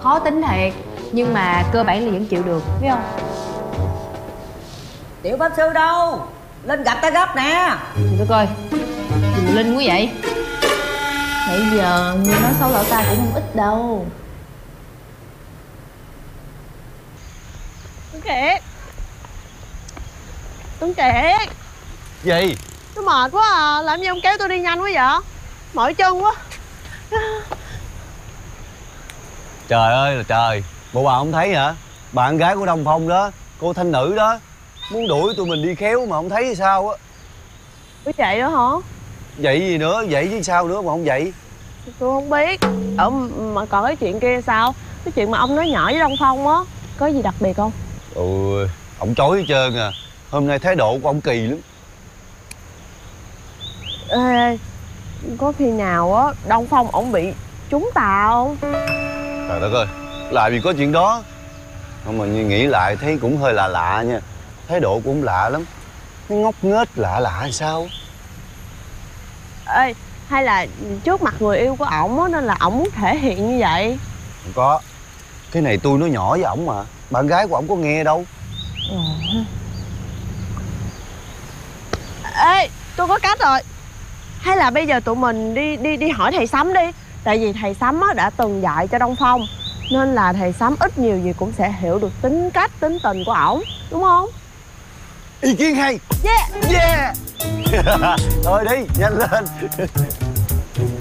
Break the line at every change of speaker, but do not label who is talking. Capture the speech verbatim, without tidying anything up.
khó tính thiệt, nhưng mà cơ bản là vẫn chịu được, biết không?
Tiểu pháp sư đâu? Lên gặp ta gấp nè.
Thì tôi coi gì mà Linh quá vậy?
Nãy giờ người nói xấu lão ta cũng không ít đâu.
Tuấn Kiệt, Tuấn Kiệt,
Gì?
tôi mệt quá à, làm gì ông kéo tôi đi nhanh quá vậy? Mỏi chân quá.
Trời ơi là trời, bộ bà không thấy hả? Bạn gái của Đông Phong đó, cô thanh nữ đó, muốn đuổi tụi mình đi khéo mà không thấy thì sao á.
Ủa vậy đó hả?
Vậy gì nữa, vậy chứ sao nữa mà không vậy?
Tôi không biết. Ở mà còn cái chuyện kia sao? Cái chuyện mà ông nói nhỏ với Đông Phong á, có gì đặc biệt không?
Ôi, ổng chối hết trơn à. Hôm nay thái độ của ổng kỳ lắm.
Ê, có khi nào á Đông Phong ổng bị trúng tà không?
Trời đất ơi, làm gì có chuyện đó. Không mà nghĩ lại thấy cũng hơi lạ lạ nha. Thái độ cũng lạ lắm. Nó ngốc nghếch lạ lạ hay sao?
Ê, hay là trước mặt người yêu của ổng á nên là ổng muốn thể hiện như vậy?
Không có. Cái này tôi nói nhỏ với ổng mà. Bạn gái của ổng có nghe đâu.
Ừ. Ê, tôi có cách rồi. Hay là bây giờ tụi mình đi đi đi hỏi thầy Sắm đi. Tại vì thầy Sắm á đã từng dạy cho Đông Phong, nên là thầy Sắm ít nhiều gì cũng sẽ hiểu được tính cách, tính tình của ổng, đúng không?
Ý kiến hay.
Yeah.
Yeah. Thôi đi, nhanh lên.